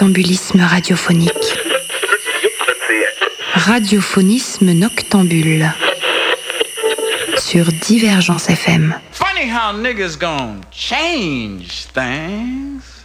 noctambulisme radiophonique. Radiophonisme noctambule. Sur Divergence FM. Funny how niggas gon' change things.